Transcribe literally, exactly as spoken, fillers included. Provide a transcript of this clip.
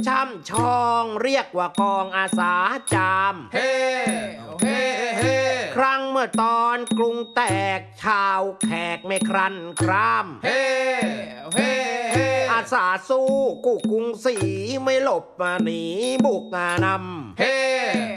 ช่ำชองเรียกว่ากองอาสาจามเฮ้เฮ้เฮ้ครั้งเมื่อตอนกรุงแตกชาวแขกไม่ครันครามเฮ้เฮ้เฮ้อาสาสู้กู้กรุงศรีไม่หลบมาหนีบุกนำเฮ้